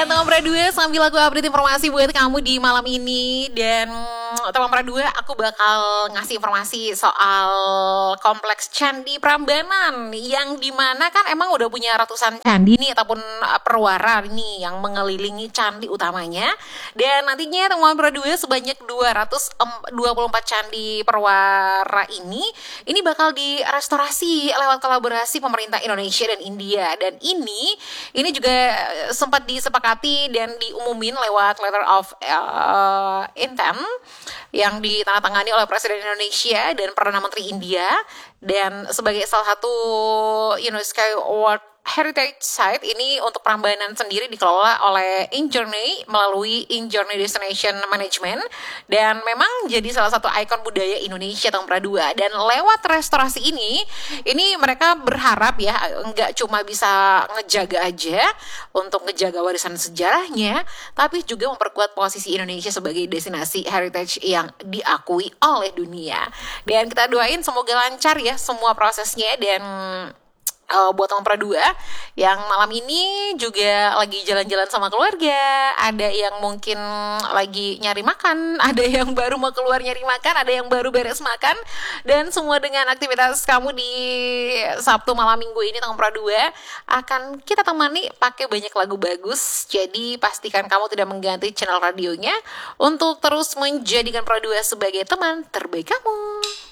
Dan teman Pradua, sambil aku update informasi buat kamu di malam ini. Dan teman Pradua, aku bakal ngasih informasi soal kompleks Candi Prambanan, yang dimana kan emang udah punya ratusan candi nih, ataupun perwara nih yang mengelilingi candi utamanya. Dan nantinya teman Pradua, sebanyak 224 candi perwara ini bakal direstorasi lewat kolaborasi pemerintah Indonesia dan India. Dan ini juga sempat disepakati dan diumumin lewat letter of intent yang ditandatangani oleh Presiden Indonesia dan Perdana Menteri India. Dan sebagai salah satu UNESCO World Heritage Site ini, untuk Prambanan sendiri dikelola oleh InJourney melalui InJourney Destination Management, dan memang jadi salah satu ikon budaya Indonesia tahun Pradua. Dan lewat restorasi ini mereka berharap ya, nggak cuma bisa ngejaga aja untuk ngejaga warisan sejarahnya, tapi juga memperkuat posisi Indonesia sebagai destinasi heritage yang diakui oleh dunia. Dan kita doain semoga lancar ya semua prosesnya. Dan buat teman Pradua yang malam ini juga lagi jalan-jalan sama keluarga, ada yang mungkin lagi nyari makan, ada yang baru mau keluar nyari makan, ada yang baru beres makan, dan semua dengan aktivitas kamu di Sabtu malam minggu ini, teman Pradua akan kita temani pakai banyak lagu bagus. Jadi pastikan kamu tidak mengganti channel radionya untuk terus menjadikan Pradua sebagai teman terbaik kamu.